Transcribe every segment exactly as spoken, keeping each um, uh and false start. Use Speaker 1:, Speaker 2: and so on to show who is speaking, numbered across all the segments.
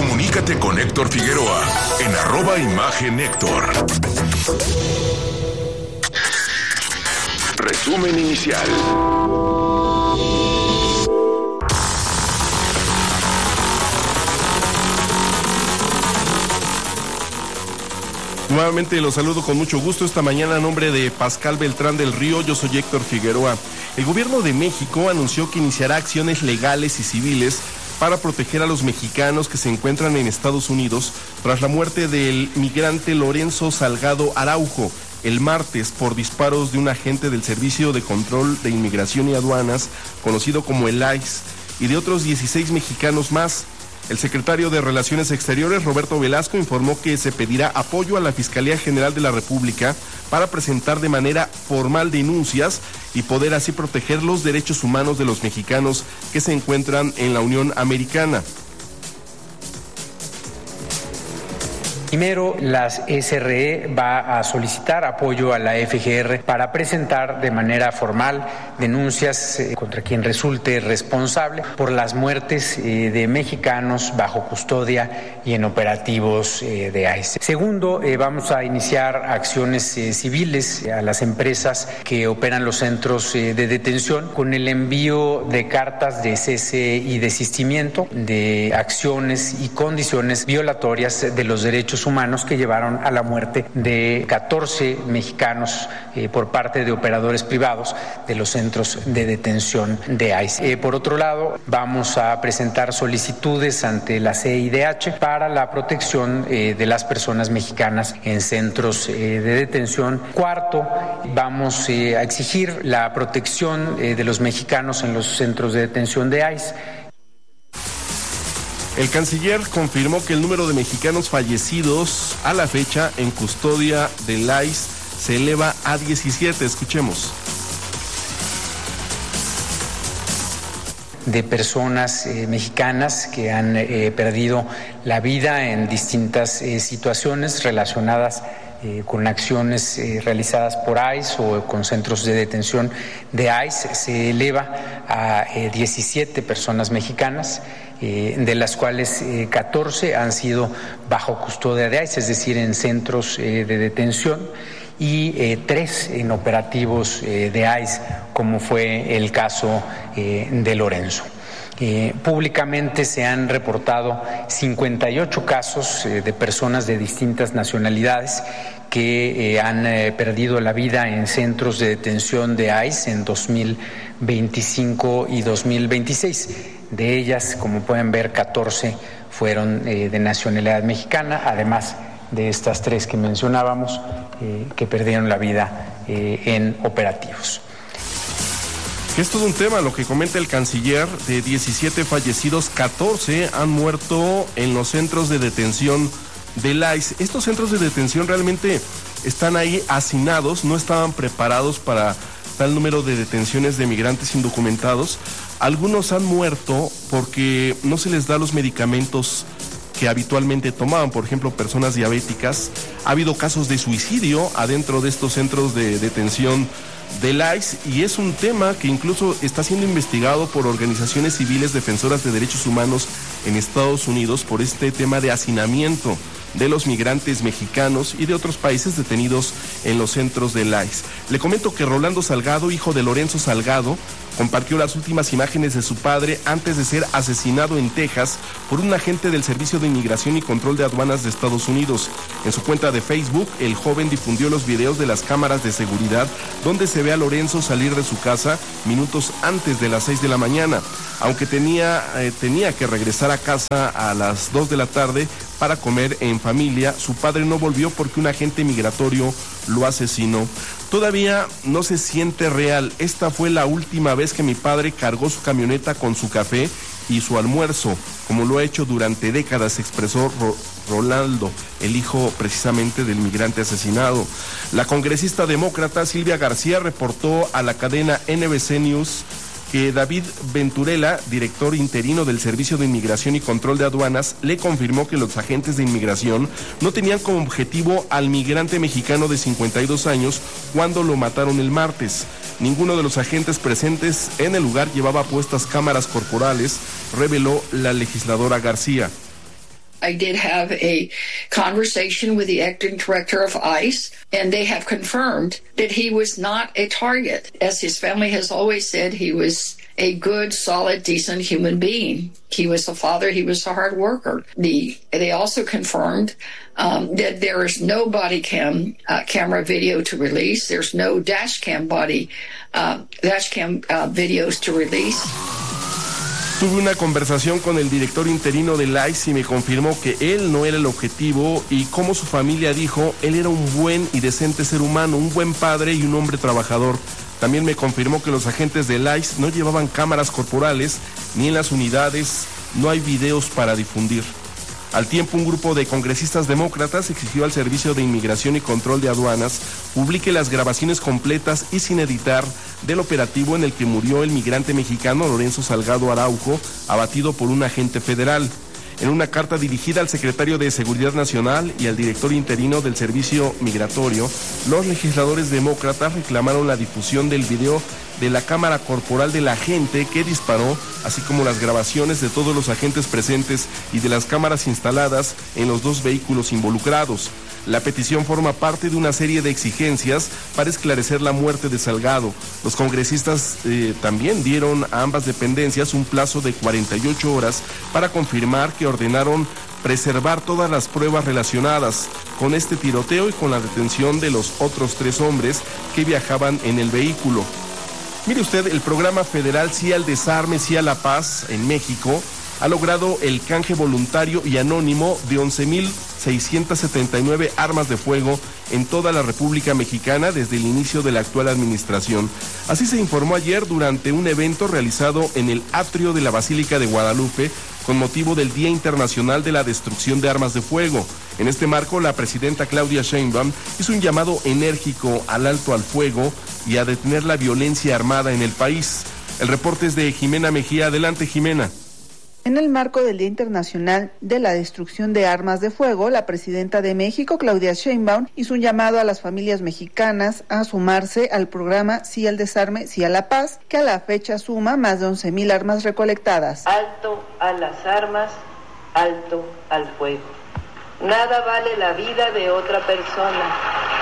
Speaker 1: Comunícate con Héctor Figueroa en arroba Imagen Héctor. Resumen inicial.
Speaker 2: Nuevamente los saludo con mucho gusto esta mañana a nombre de Pascal Beltrán del Río. Yo soy Héctor Figueroa. El gobierno de México anunció que iniciará acciones legales y civiles para proteger a los mexicanos que se encuentran en Estados Unidos tras la muerte del migrante Lorenzo Salgado Araujo el martes por disparos de un agente del Servicio de Control de Inmigración y Aduanas, conocido como el I C E, y de otros dieciséis mexicanos más. El secretario de Relaciones Exteriores, Roberto Velasco, informó que se pedirá apoyo a la Fiscalía General de la República para presentar de manera formal denuncias y poder así proteger los derechos humanos de los mexicanos que se encuentran en la Unión Americana.
Speaker 3: Primero, la S R E va a solicitar apoyo a la F G R para presentar de manera formal denuncias eh, contra quien resulte responsable por las muertes eh, de mexicanos bajo custodia y en operativos eh, de I C E. Segundo, eh, vamos a iniciar acciones eh, civiles a las empresas que operan los centros eh, de detención con el envío de cartas de cese y desistimiento de acciones y condiciones violatorias de los derechos humanos que llevaron a la muerte de catorce mexicanos eh, por parte de operadores privados de los centros de detención de I C E. Eh, por otro lado, vamos a presentar solicitudes ante la C I D H para la protección eh, de las personas mexicanas en centros eh, de detención. Cuarto, vamos eh, a exigir la protección eh, de los mexicanos en los centros de detención de I C E.
Speaker 2: El canciller confirmó que el número de mexicanos fallecidos a la fecha en custodia del I C E se eleva a diecisiete. Escuchemos.
Speaker 3: De personas eh, mexicanas que han eh, perdido la vida en distintas eh, situaciones relacionadas Eh, con acciones eh, realizadas por I C E o con centros de detención de I C E, se eleva a eh, diecisiete personas mexicanas, eh, de las cuales eh, catorce han sido bajo custodia de I C E, es decir, en centros eh, de detención, y eh, tres en operativos eh, de I C E, como fue el caso eh, de Lorenzo. Eh, públicamente se han reportado cincuenta y ocho casos eh, de personas de distintas nacionalidades que eh, han eh, perdido la vida en centros de detención de I C E en dos mil veinticinco y dos mil veintiséis. De ellas, como pueden ver, catorce fueron eh, de nacionalidad mexicana, además de estas tres que mencionábamos, eh, que perdieron la vida eh, en operativos.
Speaker 2: Es todo un tema lo que comenta el canciller. De diecisiete fallecidos, catorce han muerto en los centros de detención del I C E. Estos centros de detención realmente están ahí hacinados, no estaban preparados para tal número de detenciones de migrantes indocumentados. Algunos han muerto porque no se les da los medicamentos que habitualmente tomaban, por ejemplo, personas diabéticas. Ha habido casos de suicidio adentro de estos centros de detención del I C E, y es un tema que incluso está siendo investigado por organizaciones civiles defensoras de derechos humanos en Estados Unidos por este tema de hacinamiento de los migrantes mexicanos y de otros países detenidos en los centros del I C E. Le comento que Rolando Salgado, hijo de Lorenzo Salgado, compartió las últimas imágenes de su padre antes de ser asesinado en Texas por un agente del Servicio de Inmigración y Control de Aduanas de Estados Unidos. En su cuenta de Facebook, el joven difundió los videos de las cámaras de seguridad donde se ve a Lorenzo salir de su casa minutos antes de las seis de la mañana. Aunque tenía, eh, tenía que regresar a casa a las dos de la tarde para comer en familia, su padre no volvió porque un agente migratorio lo asesinó. Todavía no se siente real. Esta fue la última vez que mi padre cargó su camioneta con su café y su almuerzo, como lo ha hecho durante décadas, expresó Ro- Rolando, el hijo precisamente del migrante asesinado. La congresista demócrata Silvia García reportó a la cadena N B C News que David Venturella, director interino del Servicio de Inmigración y Control de Aduanas, le confirmó que los agentes de inmigración no tenían como objetivo al migrante mexicano de cincuenta y dos años cuando lo mataron el martes. Ninguno de los agentes presentes en el lugar llevaba puestas cámaras corporales, reveló la legisladora García.
Speaker 4: I did have a conversation with the acting director of ICE, and they have confirmed that he was not a target. As his family has always said, he was a good, solid, decent human being. He was a father. He was a hard worker. The, they also confirmed um, that there is no body cam uh, camera video to release. There's no dash cam body uh, dash cam uh, videos to release.
Speaker 2: Tuve una conversación con el director interino del I C E y me confirmó que él no era el objetivo y como su familia dijo, él era un buen y decente ser humano, un buen padre y un hombre trabajador. También me confirmó que los agentes del I C E no llevaban cámaras corporales ni en las unidades, no hay videos para difundir. Al tiempo, un grupo de congresistas demócratas exigió al Servicio de Inmigración y Control de Aduanas publique las grabaciones completas y sin editar del operativo en el que murió el migrante mexicano Lorenzo Salgado Araujo, abatido por un agente federal. En una carta dirigida al secretario de Seguridad Nacional y al director interino del Servicio Migratorio, los legisladores demócratas reclamaron la difusión del video de la cámara corporal del agente que disparó, así como las grabaciones de todos los agentes presentes y de las cámaras instaladas en los dos vehículos involucrados. La petición forma parte de una serie de exigencias para esclarecer la muerte de Salgado. Los congresistas eh, también dieron a ambas dependencias un plazo de cuarenta y ocho horas para confirmar que ordenaron preservar todas las pruebas relacionadas con este tiroteo y con la detención de los otros tres hombres que viajaban en el vehículo. Mire usted, el programa federal Sí al Desarme, Sí a la Paz en México ha logrado el canje voluntario y anónimo de once mil seiscientas setenta y nueve armas de fuego en toda la República Mexicana desde el inicio de la actual administración. Así se informó ayer durante un evento realizado en el atrio de la Basílica de Guadalupe con motivo del Día Internacional de la Destrucción de Armas de Fuego. En este marco, la presidenta Claudia Sheinbaum hizo un llamado enérgico al alto al fuego y a detener la violencia armada en el país. El reporte es de Jimena Mejía. Adelante, Jimena.
Speaker 5: En el marco del Día Internacional de la Destrucción de Armas de Fuego, la presidenta de México, Claudia Sheinbaum, hizo un llamado a las familias mexicanas a sumarse al programa Sí al Desarme, Sí a la Paz, que a la fecha suma más de once mil armas recolectadas.
Speaker 6: Alto a las armas, alto al fuego. Nada vale la vida de otra persona.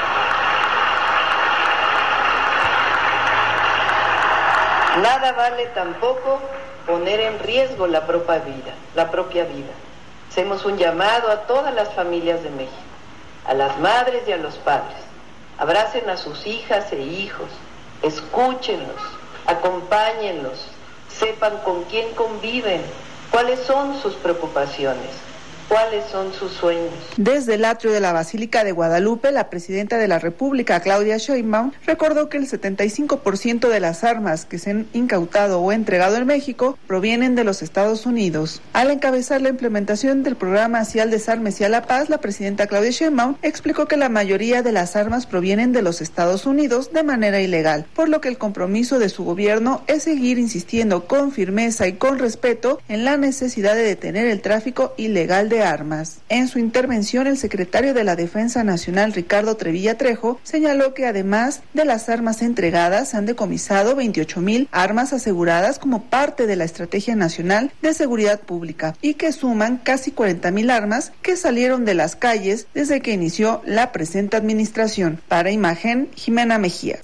Speaker 6: Nada vale tampoco poner en riesgo la propia vida, la propia vida. Hacemos un llamado a todas las familias de México, a las madres y a los padres. Abracen a sus hijas e hijos, escúchenlos, acompáñenlos, sepan con quién conviven, cuáles son sus preocupaciones, cuáles son sus sueños.
Speaker 5: Desde el atrio de la Basílica de Guadalupe, la presidenta de la República, Claudia Sheinbaum, recordó que el setenta y cinco por ciento de las armas que se han incautado o entregado en México provienen de los Estados Unidos. Al encabezar la implementación del programa Sí al Desarme, Sí a la Paz, la presidenta Claudia Sheinbaum explicó que la mayoría de las armas provienen de los Estados Unidos de manera ilegal, por lo que el compromiso de su gobierno es seguir insistiendo con firmeza y con respeto en la necesidad de detener el tráfico ilegal de armas. En su intervención, el secretario de la Defensa Nacional, Ricardo Trevilla Trejo, señaló que además de las armas entregadas, han decomisado veintiocho mil armas aseguradas como parte de la Estrategia Nacional de Seguridad Pública y que suman casi cuarenta mil armas que salieron de las calles desde que inició la presente administración. Para Imagen, Jimena Mejía.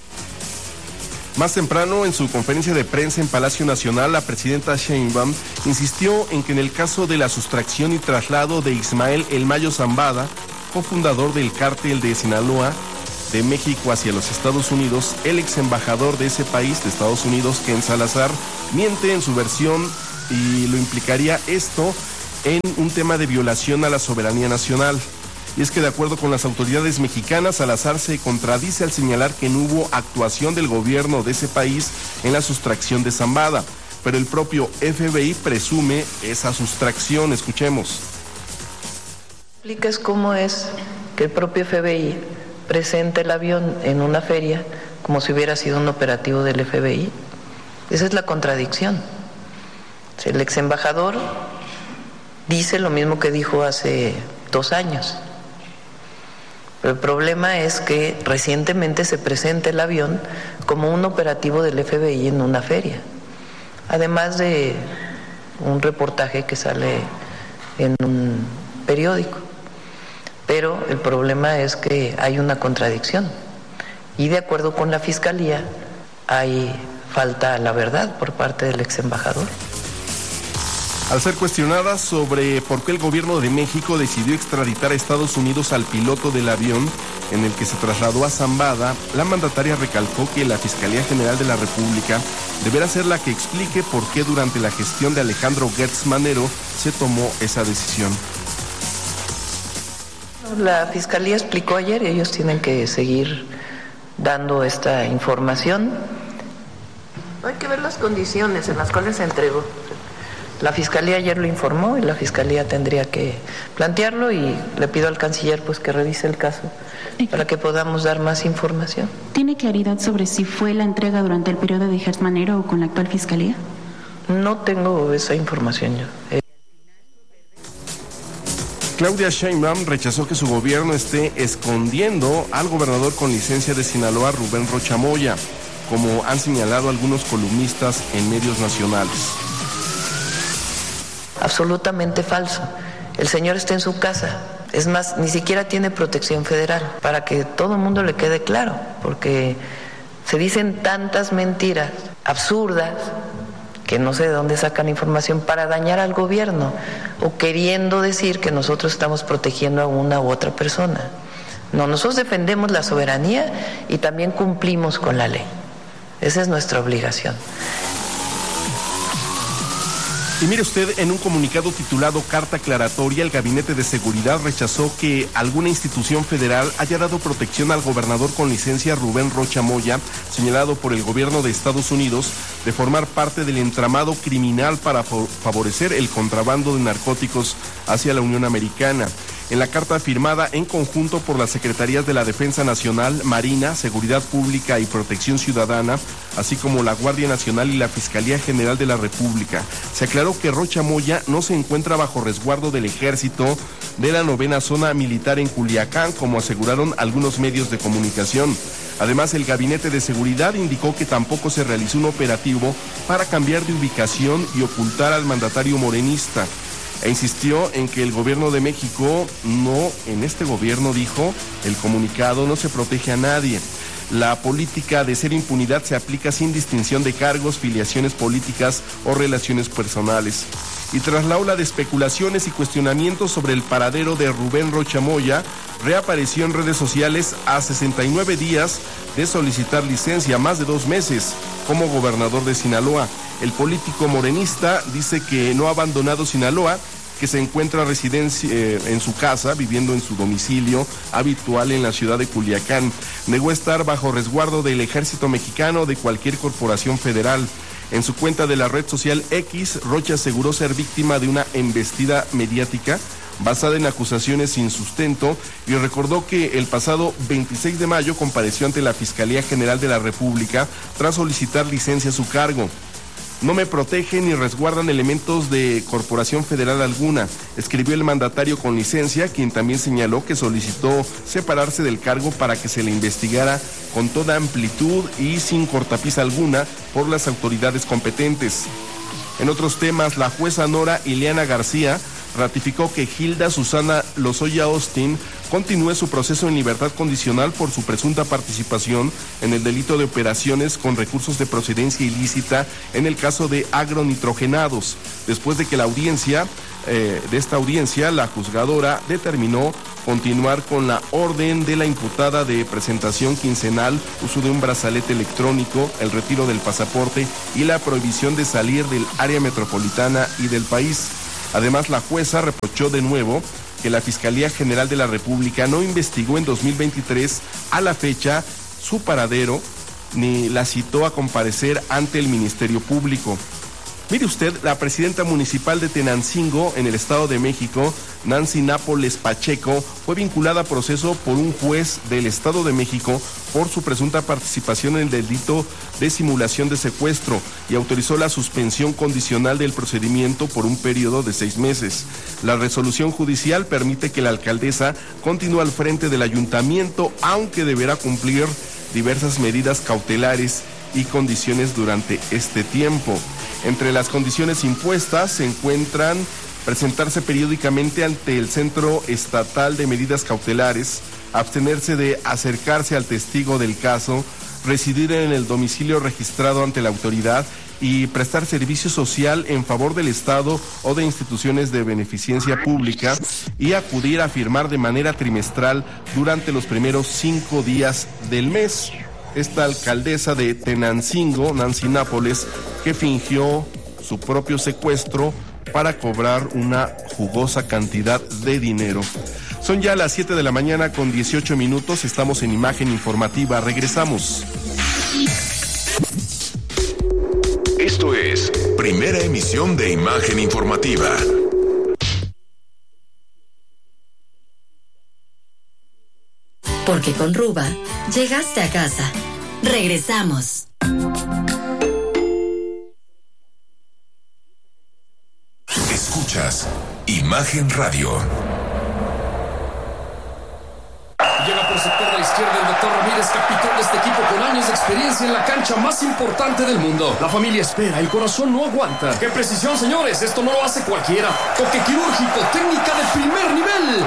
Speaker 2: Más temprano, en su conferencia de prensa en Palacio Nacional, la presidenta Sheinbaum insistió en que en el caso de la sustracción y traslado de Ismael El Mayo Zambada, cofundador del cártel de Sinaloa, de México hacia los Estados Unidos, el ex embajador de ese país, de Estados Unidos, Ken Salazar, miente en su versión y lo implicaría esto en un tema de violación a la soberanía nacional. Y es que de acuerdo con las autoridades mexicanas, Salazar se contradice al señalar que no hubo actuación del gobierno de ese país en la sustracción de Zambada, pero el propio F B I presume esa sustracción. Escuchemos.
Speaker 6: ¿Explicas cómo es que el propio F B I presenta el avión en una feria como si hubiera sido un operativo del F B I? Esa es la contradicción. El ex embajador dice lo mismo que dijo hace dos años. Pero el problema es que recientemente se presenta el avión como un operativo del F B I en una feria. Además de un reportaje que sale en un periódico. Pero el problema es que hay una contradicción y de acuerdo con la Fiscalía hay falta a la verdad por parte del ex embajador.
Speaker 2: Al ser cuestionada sobre por qué el gobierno de México decidió extraditar a Estados Unidos al piloto del avión en el que se trasladó a Zambada, la mandataria recalcó que la Fiscalía General de la República deberá ser la que explique por qué durante la gestión de Alejandro Gertz Manero se tomó esa decisión.
Speaker 6: La Fiscalía explicó ayer y ellos tienen que seguir dando esta información. Hay que ver las condiciones en las cuales se entregó. La Fiscalía ayer lo informó y la Fiscalía tendría que plantearlo y le pido al canciller pues que revise el caso para que podamos dar más información.
Speaker 7: ¿Tiene claridad sobre si fue la entrega durante el periodo de Gertz Manero o con la actual Fiscalía?
Speaker 6: No tengo esa información yo. Eh...
Speaker 2: Claudia Sheinbaum rechazó que su gobierno esté escondiendo al gobernador con licencia de Sinaloa, Rubén Rocha Moya, como han señalado algunos columnistas en medios nacionales.
Speaker 6: Absolutamente falso. El señor está en su casa. Es más, ni siquiera tiene protección federal, para que todo el mundo le quede claro, porque se dicen tantas mentiras absurdas que no sé de dónde sacan información para dañar al gobierno o queriendo decir que nosotros estamos protegiendo a una u otra persona. No, nosotros defendemos la soberanía y también cumplimos con la ley. Esa es nuestra obligación.
Speaker 2: Y mire usted, en un comunicado titulado Carta Aclaratoria, el Gabinete de Seguridad rechazó que alguna institución federal haya dado protección al gobernador con licencia Rubén Rocha Moya, señalado por el gobierno de Estados Unidos de formar parte del entramado criminal para favorecer el contrabando de narcóticos hacia la Unión Americana. En la carta firmada en conjunto por las Secretarías de la Defensa Nacional, Marina, Seguridad Pública y Protección Ciudadana, así como la Guardia Nacional y la Fiscalía General de la República, se aclaró que Rocha Moya no se encuentra bajo resguardo del Ejército de la novena Zona Militar en Culiacán, como aseguraron algunos medios de comunicación. Además, el Gabinete de Seguridad indicó que tampoco se realizó un operativo para cambiar de ubicación y ocultar al mandatario morenista. E insistió en que el gobierno de México, no, en este gobierno, dijo, el comunicado no se protege a nadie. La política de cero impunidad se aplica sin distinción de cargos, filiaciones políticas o relaciones personales. Y tras la ola de especulaciones y cuestionamientos sobre el paradero de Rubén Rocha Moya, reapareció en redes sociales a sesenta y nueve días de solicitar licencia, más de dos meses, como gobernador de Sinaloa. El político morenista dice que no ha abandonado Sinaloa, que se encuentra residencia, eh, en su casa, viviendo en su domicilio habitual en la ciudad de Culiacán. Negó estar bajo resguardo del Ejército Mexicano o de cualquier corporación federal. En su cuenta de la red social X, Rocha aseguró ser víctima de una embestida mediática basada en acusaciones sin sustento y recordó que el pasado veintiséis de mayo compareció ante la Fiscalía General de la República tras solicitar licencia a su cargo. No me protegen ni resguardan elementos de corporación federal alguna, escribió el mandatario con licencia, quien también señaló que solicitó separarse del cargo para que se le investigara con toda amplitud y sin cortapisa alguna por las autoridades competentes. En otros temas, la jueza Nora Ileana García ratificó que Hilda Susana Lozoya Austin continúe su proceso en libertad condicional por su presunta participación en el delito de operaciones con recursos de procedencia ilícita en el caso de agronitrogenados, después de que la audiencia, eh, de esta audiencia, la juzgadora determinó continuar con la orden de la imputada de presentación quincenal, uso de un brazalete electrónico, el retiro del pasaporte y la prohibición de salir del área metropolitana y del país. Además, la jueza reprochó de nuevo que la Fiscalía General de la República no investigó en dos mil veintitrés a la fecha su paradero ni la citó a comparecer ante el Ministerio Público. Mire usted, la presidenta municipal de Tenancingo, en el Estado de México, Nancy Nápoles Pacheco, fue vinculada a proceso por un juez del Estado de México por su presunta participación en el delito de simulación de secuestro y autorizó la suspensión condicional del procedimiento por un periodo de seis meses. La resolución judicial permite que la alcaldesa continúe al frente del ayuntamiento, aunque deberá cumplir diversas medidas cautelares y condiciones durante este tiempo. Entre las condiciones impuestas se encuentran presentarse periódicamente ante el Centro Estatal de Medidas Cautelares, abstenerse de acercarse al testigo del caso, residir en el domicilio registrado ante la autoridad y prestar servicio social en favor del Estado o de instituciones de beneficencia pública y acudir a firmar de manera trimestral durante los primeros cinco días del mes. Esta alcaldesa de Tenancingo, Nancy Nápoles, que fingió su propio secuestro para cobrar una jugosa cantidad de dinero. Son ya las siete de la mañana con dieciocho minutos, estamos en Imagen Informativa, regresamos.
Speaker 1: Esto es Primera Emisión de Imagen Informativa.
Speaker 8: Porque con Ruba llegaste a casa. Regresamos.
Speaker 1: Escuchas Imagen Radio.
Speaker 9: Llega por sector de la izquierda el doctor Ramírez, capitán de este equipo con años de experiencia en la cancha más importante del mundo. La familia espera, el corazón no aguanta. ¡Qué precisión, señores! Esto no lo hace cualquiera. Toque quirúrgico, técnica de primer nivel.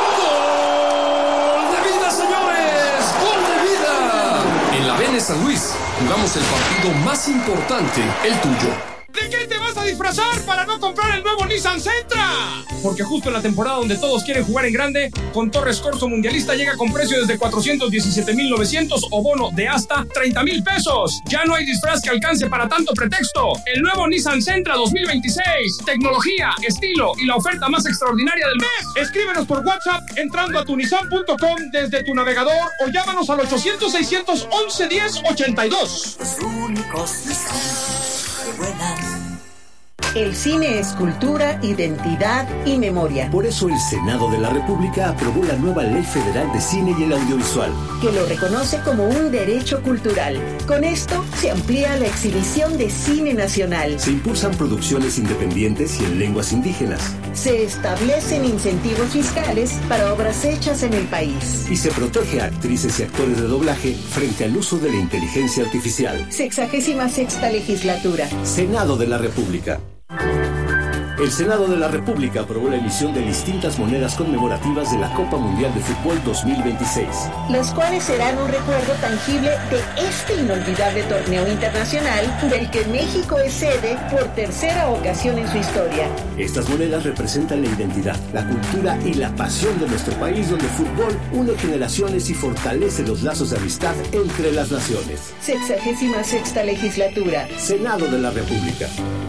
Speaker 9: ¡Gol de vida, señores! ¡Gol de vida! En la B N San Luis jugamos el partido más importante, el tuyo.
Speaker 10: ¿De qué te vas a disfrazar para no comprar el nuevo Nissan Sentra? Porque justo en la temporada donde todos quieren jugar en grande, con Torres Corso Mundialista llega con precio desde cuatrocientos diecisiete mil novecientos o bono de hasta treinta mil pesos. Ya no hay disfraz que alcance para tanto pretexto. El nuevo Nissan Sentra dos mil veintiséis. Tecnología, estilo y la oferta más extraordinaria del mes. Escríbenos por WhatsApp entrando a tunisan punto com desde tu navegador o llámanos al ochocientos, seiscientos once, diez ochenta y dos.
Speaker 11: Los únicos Nissan que vuelan.
Speaker 12: El cine es cultura, identidad y memoria.
Speaker 13: Por eso el Senado de la República aprobó la nueva Ley Federal de Cine y el Audiovisual,
Speaker 12: que lo reconoce como un derecho cultural. Con esto se amplía la exhibición de cine nacional.
Speaker 13: Se impulsan producciones independientes y en lenguas indígenas.
Speaker 12: Se establecen incentivos fiscales para obras hechas en el país.
Speaker 13: Y se protege a actrices y actores de doblaje frente al uso de la inteligencia artificial.
Speaker 12: Sexagésima sexta legislatura.
Speaker 13: Senado de la República. El Senado de la República aprobó la emisión de distintas monedas conmemorativas de la Copa Mundial de Fútbol dos mil veintiséis.
Speaker 12: Las cuales serán un recuerdo tangible de este inolvidable torneo internacional del que México es sede por tercera ocasión en su historia.
Speaker 13: Estas monedas representan la identidad, la cultura y la pasión de nuestro país, donde el fútbol une generaciones y fortalece los lazos de amistad entre las naciones.
Speaker 12: Sexagésima sexta legislatura.
Speaker 13: Senado de la República.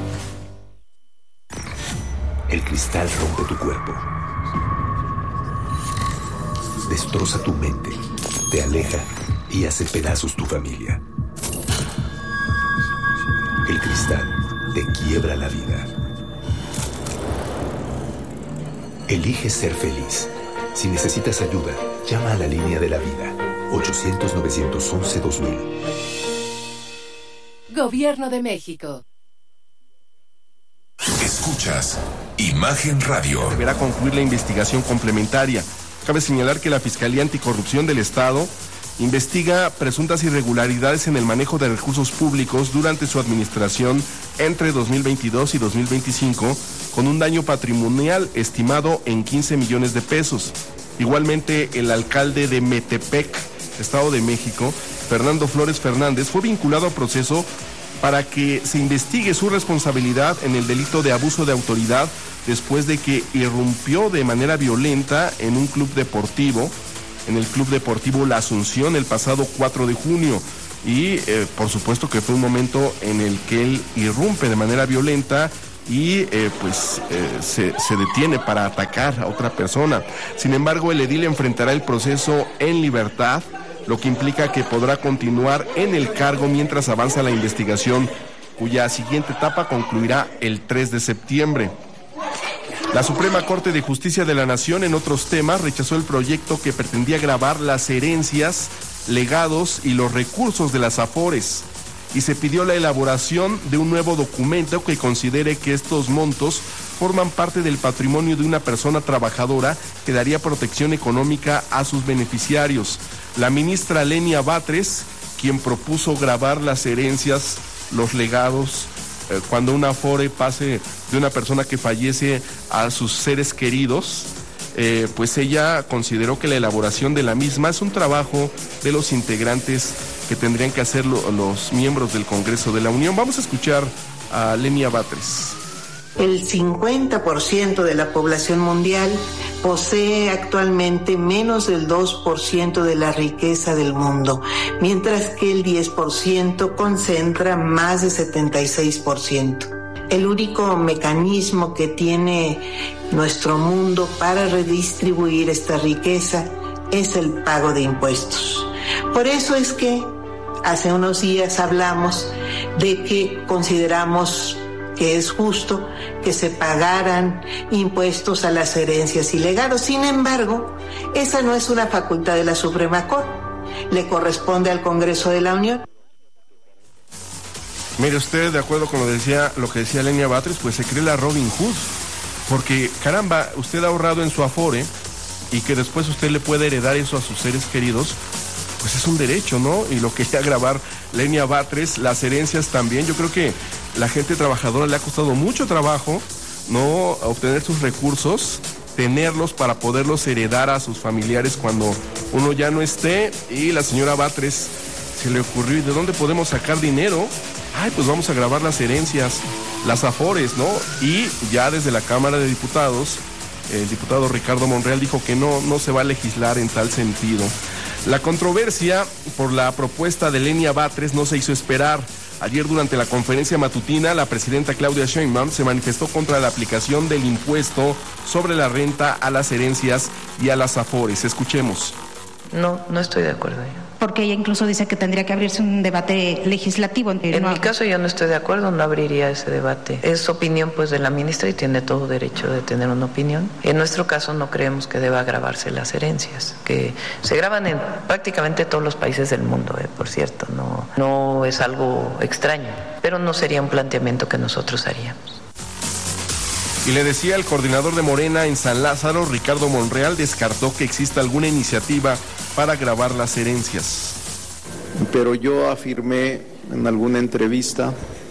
Speaker 13: El cristal rompe tu cuerpo, destroza tu mente, te aleja y hace pedazos tu familia. El cristal te quiebra la vida. Elige ser feliz. Si necesitas ayuda, llama a la línea de la vida, ochocientos, novecientos once, dos mil.
Speaker 14: Gobierno de México.
Speaker 1: Escuchas Imagen Radio.
Speaker 2: Deberá concluir la investigación complementaria. Cabe señalar que la Fiscalía Anticorrupción del Estado investiga presuntas irregularidades en el manejo de recursos públicos durante su administración entre dos mil veintidós y dos mil veinticinco, con un daño patrimonial estimado en quince millones de pesos. Igualmente, el alcalde de Metepec, Estado de México, Fernando Flores Fernández, fue vinculado a proceso para que se investigue su responsabilidad en el delito de abuso de autoridad después de que irrumpió de manera violenta en un club deportivo, en el Club Deportivo La Asunción, el pasado cuatro de junio. Y eh, por supuesto que fue un momento en el que él irrumpe de manera violenta y eh, pues eh, se, se detiene para atacar a otra persona. Sin embargo, el edil enfrentará el proceso en libertad, lo que implica que podrá continuar en el cargo mientras avanza la investigación, cuya siguiente etapa concluirá el tres de septiembre. La Suprema Corte de Justicia de la Nación, en otros temas, rechazó el proyecto que pretendía gravar las herencias, legados y los recursos de las AFORES, y se pidió la elaboración de un nuevo documento que considere que estos montos forman parte del patrimonio de una persona trabajadora que daría protección económica a sus beneficiarios. La ministra Lenia Batres, quien propuso gravar las herencias, los legados eh, cuando una Afore pase de una persona que fallece a sus seres queridos, eh, pues ella consideró que la elaboración de la misma es un trabajo de los integrantes que tendrían que hacer lo, los miembros del Congreso de la Unión. Vamos a escuchar a Lenia Batres.
Speaker 14: El cincuenta por ciento de la población mundial posee actualmente menos del dos por ciento de la riqueza del mundo, mientras que el diez por ciento concentra más del setenta y seis por ciento. El único mecanismo que tiene nuestro mundo para redistribuir esta riqueza es el pago de impuestos. Por eso es que hace unos días hablamos de que consideramos que es justo que se pagaran impuestos a las herencias y legados. Sin embargo, esa no es una facultad de la Suprema Corte, le corresponde al Congreso de la Unión.
Speaker 2: Mire usted, de acuerdo con lo, decía, lo que decía Lenia Batres, pues se cree la Robin Hood, porque caramba, usted ha ahorrado en su Afore y que después usted le puede heredar eso a sus seres queridos, pues es un derecho, ¿no? Y lo quería grabar Lenia Batres, las herencias también. Yo creo que la gente trabajadora le ha costado mucho trabajo, ¿no?, obtener sus recursos, tenerlos para poderlos heredar a sus familiares cuando uno ya no esté. Y la señora Batres se le ocurrió, ¿y de dónde podemos sacar dinero? Ay, pues vamos a grabar las herencias, las Afores, ¿no? Y ya desde la Cámara de Diputados, el diputado Ricardo Monreal dijo que no, no se va a legislar en tal sentido. La controversia por la propuesta de Lenia Batres no se hizo esperar. Ayer, durante la conferencia matutina, la presidenta Claudia Sheinbaum se manifestó contra la aplicación del impuesto sobre la renta a las herencias y a las Afores. Escuchemos.
Speaker 6: No, no estoy de acuerdo.
Speaker 7: Porque ella incluso dice que tendría que abrirse un debate legislativo.
Speaker 6: En no mi caso yo no estoy de acuerdo, no abriría ese debate. Es opinión pues de la ministra y tiene todo derecho de tener una opinión. En nuestro caso no creemos que deba grabarse las herencias, que se graban en prácticamente todos los países del mundo, eh, por cierto, no, no es algo extraño, pero no sería un planteamiento que nosotros haríamos.
Speaker 2: Y le decía, el coordinador de Morena en San Lázaro, Ricardo Monreal, descartó que exista alguna iniciativa para gravar las herencias.
Speaker 15: Pero yo afirmé en alguna entrevista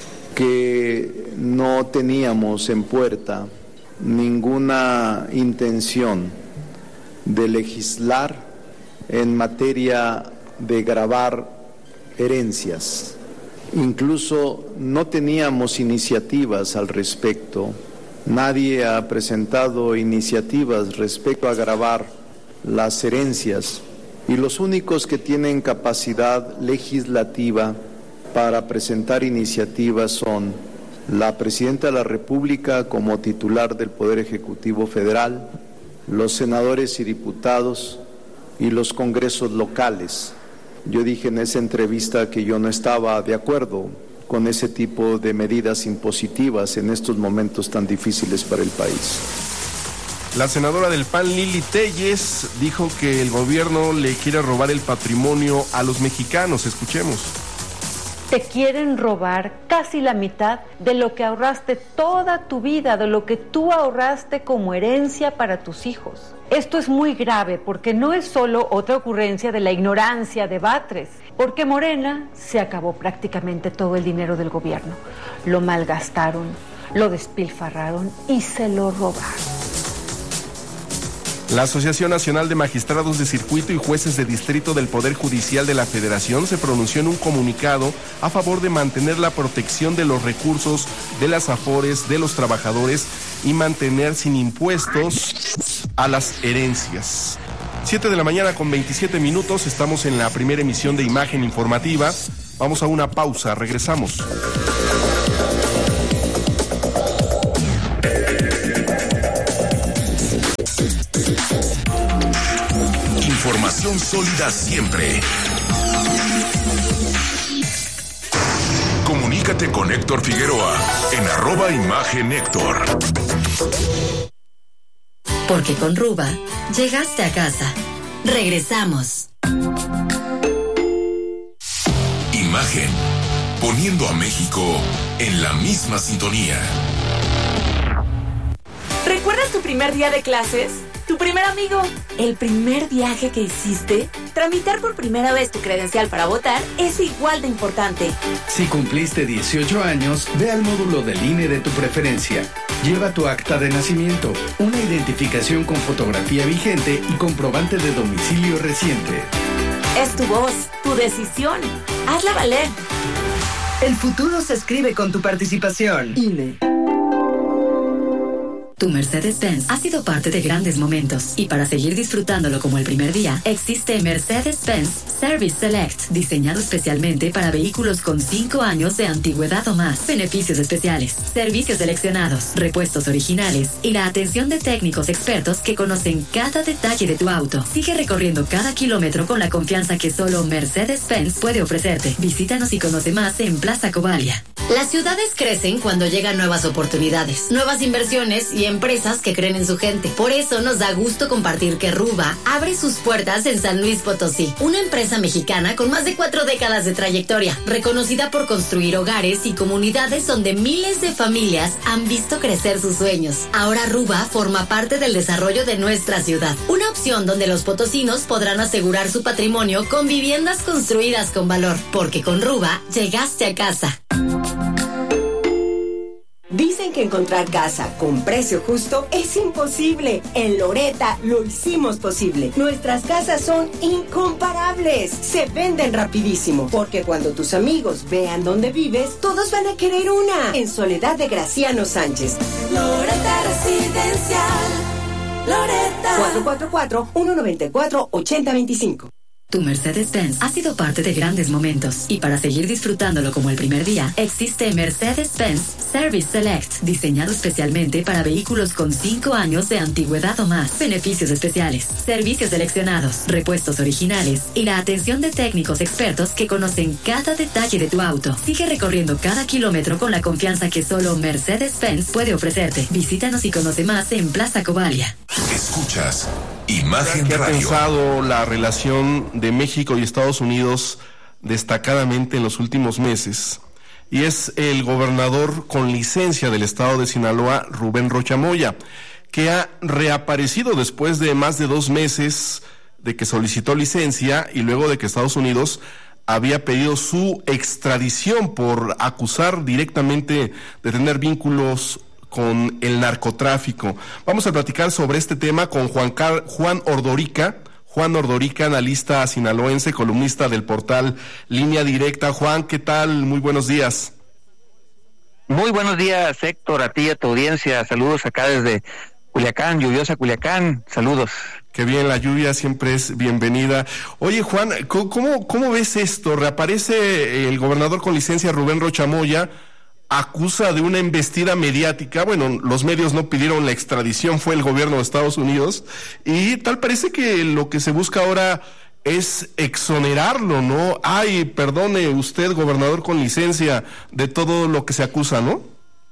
Speaker 15: que no teníamos en puerta ninguna intención de legislar en materia de gravar herencias. Incluso no teníamos iniciativas al respecto. Nadie ha presentado iniciativas respecto a gravar las herencias, y los únicos que tienen capacidad legislativa para presentar iniciativas son la Presidenta de la República como titular del Poder Ejecutivo Federal, los senadores y diputados y los congresos locales. Yo dije en esa entrevista que yo no estaba de acuerdo con ese tipo de medidas impositivas en estos momentos tan difíciles para el país.
Speaker 2: La senadora del P A N, Lili Téllez, dijo que el gobierno le quiere robar el patrimonio a los mexicanos. Escuchemos.
Speaker 16: Te quieren robar casi la mitad de lo que ahorraste toda tu vida, de lo que tú ahorraste como herencia para tus hijos. Esto es muy grave porque no es solo otra ocurrencia de la ignorancia de Batres, porque Morena se acabó prácticamente todo el dinero del gobierno. Lo malgastaron, lo despilfarraron y se lo robaron.
Speaker 2: La Asociación Nacional de Magistrados de Circuito y Jueces de Distrito del Poder Judicial de la Federación se pronunció en un comunicado a favor de mantener la protección de los recursos de las Afores de los trabajadores y mantener sin impuestos a las herencias. siete de la mañana con veintisiete minutos, estamos en la primera emisión de Imagen Informativa. Vamos a una pausa, regresamos.
Speaker 1: Información sólida siempre. Comunícate con Héctor Figueroa en arroba Imagen Héctor.
Speaker 8: Porque con Ruba llegaste a casa. Regresamos.
Speaker 1: Imagen, poniendo a México en la misma sintonía.
Speaker 17: ¿Recuerdas tu primer día de clases? ¿Tu primer amigo? ¿El primer viaje que hiciste? tramitar por primera vez tu credencial para votar es igual de importante.
Speaker 18: Si cumpliste dieciocho años, ve al módulo del I N E de tu preferencia. Lleva tu acta de nacimiento, una identificación con fotografía vigente y comprobante de domicilio reciente.
Speaker 17: Es tu voz, tu decisión. Hazla valer.
Speaker 19: El futuro se escribe con tu participación. I N E.
Speaker 8: Tu Mercedes-Benz ha sido parte de grandes momentos y para seguir disfrutándolo como el primer día, existe Mercedes-Benz Service Select, diseñado especialmente para vehículos con cinco años de antigüedad o más. Beneficios especiales, servicios seleccionados, repuestos originales y la atención de técnicos expertos que conocen cada detalle de tu auto. Sigue recorriendo cada kilómetro con la confianza que solo Mercedes-Benz puede ofrecerte. Visítanos y conoce más en Plaza Cobalia. Las ciudades crecen cuando llegan nuevas oportunidades, nuevas inversiones y empresas que creen en su gente. Por eso nos da gusto compartir que Ruba abre sus puertas en San Luis Potosí, una empresa mexicana con más de cuatro décadas de trayectoria, reconocida por construir hogares y comunidades donde miles de familias han visto crecer sus sueños. Ahora Ruba forma parte del desarrollo de nuestra ciudad, una opción donde los potosinos podrán asegurar su patrimonio con viviendas construidas con valor, porque con Ruba llegaste a casa.
Speaker 12: Dicen que encontrar casa con precio justo es imposible. En Loretta lo hicimos posible. Nuestras casas son incomparables. Se venden rapidísimo, porque cuando tus amigos vean dónde vives, todos van a querer una. En Soledad de Graciano Sánchez.
Speaker 11: Loretta Residencial. Loretta.
Speaker 12: cuatro cuatro cuatro, uno nueve cuatro, ocho cero dos cinco.
Speaker 8: Tu Mercedes-Benz ha sido parte de grandes momentos y para seguir disfrutándolo como el primer día, existe Mercedes-Benz Service Select, diseñado especialmente para vehículos con cinco años de antigüedad o más. Beneficios especiales, servicios seleccionados, repuestos originales y la atención de técnicos expertos que conocen cada detalle de tu auto. Sigue recorriendo cada kilómetro con la confianza que solo Mercedes-Benz puede ofrecerte. Visítanos y conoce más en Plaza Cobalia.
Speaker 1: Escuchas Imagen
Speaker 2: ¿Qué ha
Speaker 1: Radio.
Speaker 2: pensado la relación de México y Estados Unidos destacadamente en los últimos meses? Y es el gobernador con licencia del estado de Sinaloa, Rubén Rocha Moya, que ha reaparecido después de más de dos meses de que solicitó licencia y luego de que Estados Unidos había pedido su extradición por acusar directamente de tener vínculos con el narcotráfico. Vamos a platicar sobre este tema con Juan, Car- Juan Ordorica, Juan Ordorica, analista sinaloense, columnista del portal Línea Directa. Juan, ¿qué tal? Muy buenos días.
Speaker 20: Muy buenos días, Héctor, a ti y a tu audiencia. Saludos acá desde Culiacán, lluviosa Culiacán. Saludos.
Speaker 2: Qué bien, la lluvia siempre es bienvenida. Oye, Juan, ¿cómo, cómo ves esto? Reaparece el gobernador con licencia, Rubén Rocha Moya, acusa de una embestida mediática. Bueno, los medios no pidieron la extradición, fue el gobierno de Estados Unidos, y tal parece que lo que se busca ahora es exonerarlo, ¿no? Ay, perdone usted, gobernador con licencia, de todo lo que se acusa, ¿no?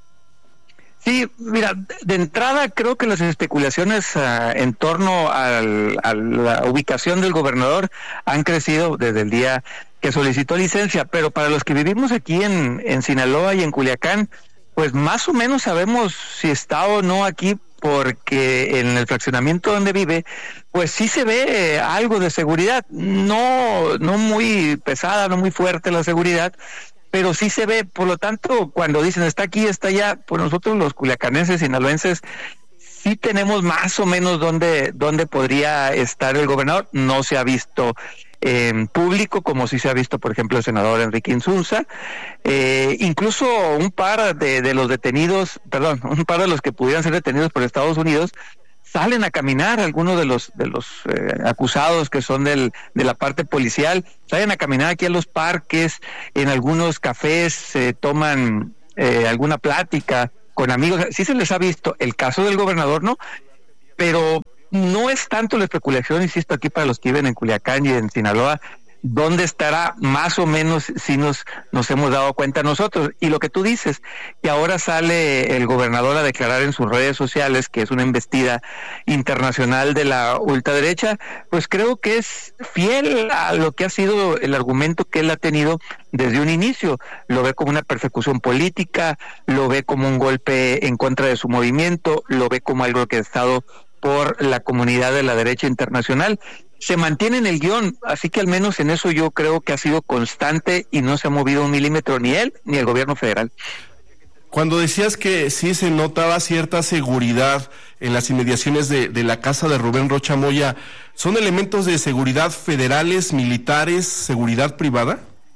Speaker 20: Sí, mira, de entrada creo que las especulaciones uh, en torno al, a la ubicación del gobernador han crecido desde el día que solicitó licencia, pero para los que vivimos aquí en, en Sinaloa y en Culiacán, pues más o menos sabemos si está o no aquí, porque en el fraccionamiento donde vive, pues sí se ve algo de seguridad, no, no muy pesada, no muy fuerte la seguridad, pero sí se ve. Por lo tanto, cuando dicen está aquí, está allá, pues nosotros los culiacanenses, sinaloenses, sí tenemos más o menos dónde, dónde podría estar el gobernador. No se ha visto en público, como sí se ha visto, por ejemplo, el senador Enrique Insunza. Eh, incluso un par de, de los detenidos, perdón, un par de los que pudieran ser detenidos por Estados Unidos, salen a caminar, algunos de los de los eh, acusados que son del de la parte policial, salen a caminar aquí a los parques, en algunos cafés se toman eh, alguna plática con amigos. Sí se les ha visto. El caso del gobernador no, pero no es tanto la especulación, insisto, aquí para los que viven en Culiacán y en Sinaloa, dónde estará más o menos, si nos nos hemos dado cuenta nosotros. Y lo que tú dices, que ahora sale el gobernador a declarar en sus redes sociales que es una embestida internacional de la ultraderecha, pues creo que es fiel a lo que ha sido el argumento que él ha tenido desde un inicio. Lo ve como una persecución política, lo ve como un golpe en contra de su movimiento, lo ve como algo orquestado por la comunidad de la derecha internacional. se mantiene en el guión, así que al menos en eso yo creo que ha sido constante y no se ha movido un milímetro ni él ni el gobierno federal.
Speaker 2: Cuando decías que sí se notaba cierta seguridad en las inmediaciones de, de la casa de Rubén Rocha Moya, ¿son elementos de seguridad federales, militares, seguridad privada?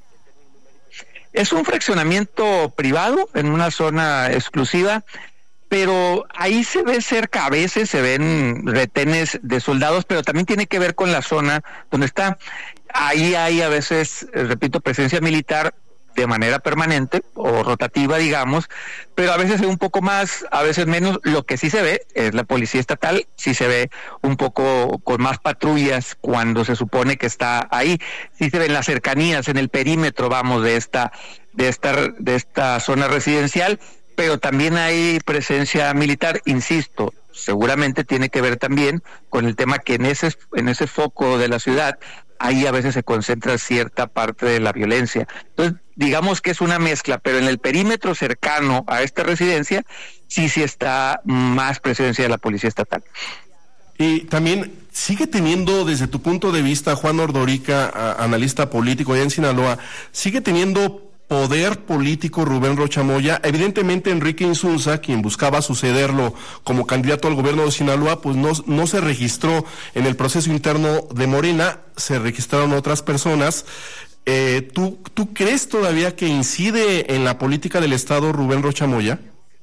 Speaker 20: Es un fraccionamiento privado en una zona exclusiva, pero ahí se ve cerca, a veces se ven retenes de soldados, pero también tiene que ver con la zona donde está. Ahí hay a veces, repito, presencia militar de manera permanente o rotativa, digamos, pero a veces es un poco más, a veces menos. Lo que sí se ve es la policía estatal, sí se ve un poco con más patrullas cuando se supone que está ahí, sí se ven las cercanías, en el perímetro, vamos, de esta, de esta, de esta zona residencial, pero también hay presencia militar, insisto, seguramente tiene que ver también con el tema que en ese, en ese foco de la ciudad, ahí a veces se concentra cierta parte de la violencia. Entonces, digamos que es una mezcla, pero en el perímetro cercano a esta residencia, sí, sí está más presencia de la policía estatal.
Speaker 2: Y también sigue teniendo, desde tu punto de vista, Juan Ordorica, a, analista político allá en Sinaloa, sigue teniendo poder político Rubén Rocha Moya. Evidentemente Enrique Insunza, quien buscaba sucederlo como candidato al gobierno de Sinaloa, pues no, no se registró en el proceso interno de Morena, se registraron otras personas. Eh, ¿tú, ¿Tú crees todavía que incide en la política del Estado Rubén Rocha Moya?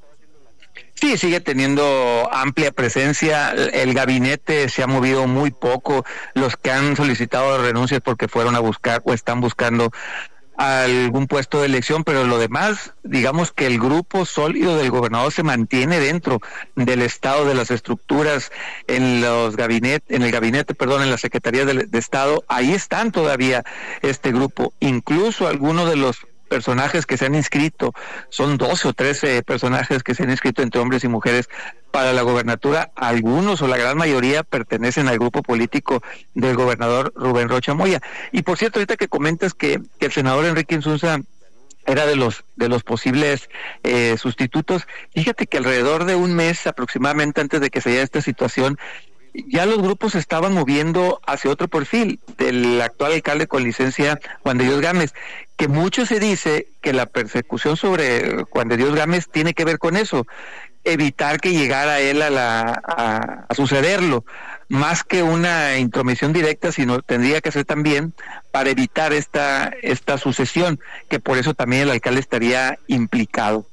Speaker 20: Sí, sigue teniendo amplia presencia. El gabinete se ha movido muy poco. Los que han solicitado renuncias porque fueron a buscar o están buscando algún puesto de elección, pero lo demás, digamos que el grupo sólido del gobernador se mantiene dentro del Estado, de las estructuras, en los gabinetes, en el gabinete, perdón, en la Secretaría de, de Estado. Ahí están todavía este grupo, incluso algunos de los personajes que se han inscrito, son doce o trece personajes que se han inscrito entre hombres y mujeres para la gobernatura. Algunos o la gran mayoría pertenecen al grupo político del gobernador Rubén Rocha Moya. Y por cierto, ahorita que comentas que, que el senador Enrique Insunza era de los de los posibles eh, sustitutos, fíjate que alrededor de un mes aproximadamente antes de que se diera esta situación, ya los grupos se estaban moviendo hacia otro perfil del actual alcalde con licencia, Juan de Dios Gámez, que mucho se dice que la persecución sobre Juan de Dios Gámez tiene que ver con eso, evitar que llegara él a, la, a, a sucederlo, más que una intromisión directa, sino tendría que ser también para evitar esta, esta sucesión, que por eso también el alcalde estaría implicado.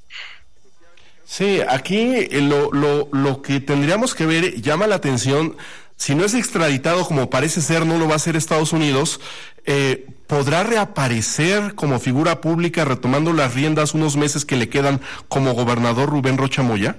Speaker 2: Sí, aquí lo, lo, lo que tendríamos que ver, llama la atención, si no es extraditado como parece ser, no lo va a hacer Estados Unidos, eh, ¿podrá reaparecer como figura pública retomando las riendas unos meses que le quedan como gobernador Rubén Rocha Moya?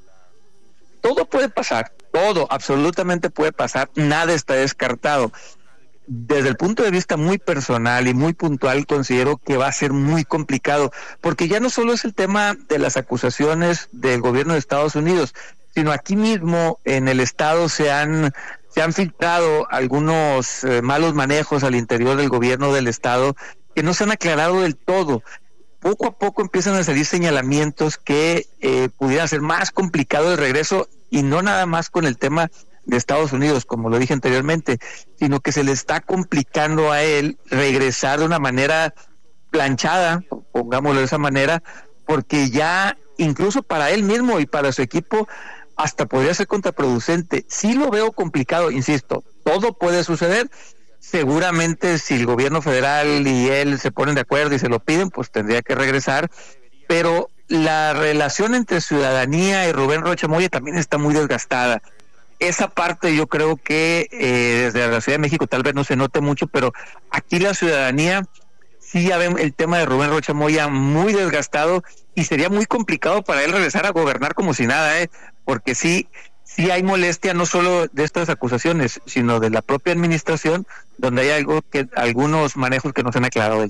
Speaker 20: Todo puede pasar, todo, absolutamente puede pasar, nada está descartado. Desde el punto de vista muy personal y muy puntual, considero que va a ser muy complicado, porque ya no solo es el tema de las acusaciones del gobierno de Estados Unidos, sino aquí mismo en el estado se han se han filtrado algunos eh, malos manejos al interior del gobierno del estado que no se han aclarado del todo. Poco a poco empiezan a salir señalamientos que eh, pudiera ser más complicado el regreso, y no nada más con el tema de Estados Unidos, como lo dije anteriormente, sino que se le está complicando a él regresar de una manera planchada, pongámoslo de esa manera, porque ya incluso para él mismo y para su equipo hasta podría ser contraproducente. Sí lo veo complicado, insisto, todo puede suceder. Seguramente si el gobierno federal y él se ponen de acuerdo y se lo piden, pues tendría que regresar, pero la relación entre ciudadanía y Rubén Rocha Moya también está muy desgastada. Esa parte yo creo que eh, desde la Ciudad de México tal vez no se note mucho, pero aquí la ciudadanía sí ya ven el tema de Rubén Rocha Moya muy desgastado, y sería muy complicado para él regresar a gobernar como si nada, eh, porque sí, sí hay molestia no solo de estas acusaciones, sino de la propia administración, donde hay algo que algunos manejos que no se han aclarado del todo.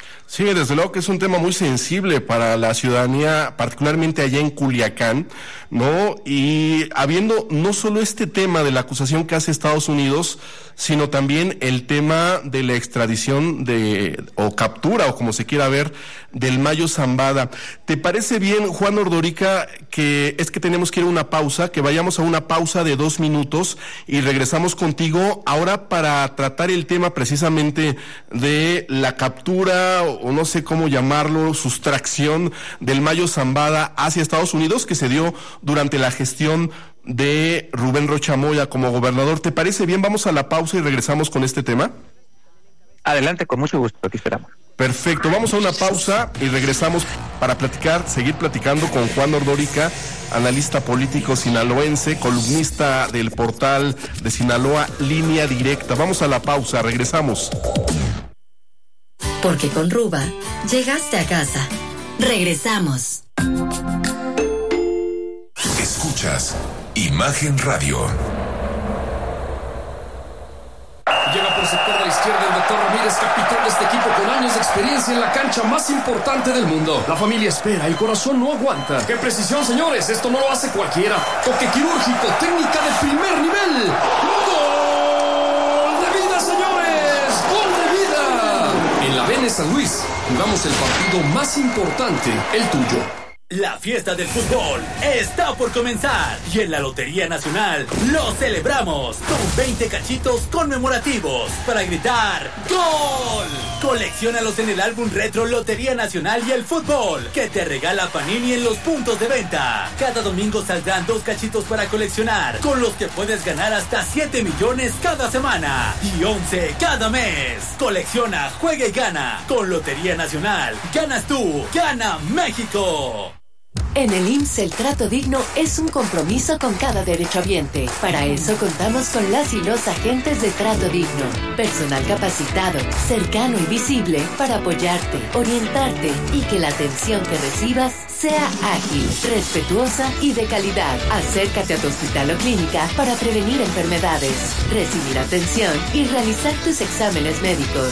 Speaker 2: Sí, desde luego que es un tema muy sensible para la ciudadanía, particularmente allá en Culiacán, ¿no? Y habiendo no solo este tema de la acusación que hace Estados Unidos, sino también el tema de la extradición de, o captura, o como se quiera ver, del Mayo Zambada. ¿Te parece bien, Juan Ordorica, que es que tenemos que ir a una pausa, que vayamos a una pausa de dos minutos y regresamos contigo ahora para tratar el tema precisamente de la captura, o no sé cómo llamarlo, sustracción del Mayo Zambada hacia Estados Unidos, que se dio durante la gestión de Rubén Rocha Moya como gobernador? ¿Te parece bien? Vamos a la pausa y regresamos con este tema.
Speaker 20: Adelante, con mucho gusto, aquí esperamos.
Speaker 2: Perfecto, vamos a una pausa y regresamos para platicar, seguir platicando con Juan Ordorica, analista político sinaloense, columnista del portal de Sinaloa Línea Directa. Vamos a la pausa, regresamos.
Speaker 8: Porque con Ruba llegaste a casa. Regresamos.
Speaker 1: Escuchas Imagen Radio.
Speaker 9: Llega por sector de la izquierda el doctor Ramírez, capitán de este equipo con años de experiencia en la cancha más importante del mundo. La familia espera, el corazón no aguanta. ¡Qué precisión, señores! Esto no lo hace cualquiera. Toque quirúrgico, técnica de primer nivel. ¡Gol de vida, señores! ¡Gol de vida! En la B N San Luis jugamos el partido más importante, el tuyo.
Speaker 21: La fiesta del fútbol está por comenzar y en la Lotería Nacional lo celebramos con veinte cachitos conmemorativos para gritar ¡Gol! Colecciónalos en el álbum retro Lotería Nacional y el fútbol que te regala Panini en los puntos de venta. Cada domingo saldrán dos cachitos para coleccionar, con los que puedes ganar hasta siete millones cada semana y once cada mes. Colecciona, juega y gana. Con Lotería Nacional, ganas tú, gana México.
Speaker 22: En el I M S S el trato digno es un compromiso con cada derechohabiente. Para eso contamos con las y los agentes de trato digno. Personal capacitado, cercano y visible para apoyarte, orientarte y que la atención que recibas sea ágil, respetuosa y de calidad. Acércate a tu hospital o clínica para prevenir enfermedades, recibir atención y realizar tus exámenes médicos.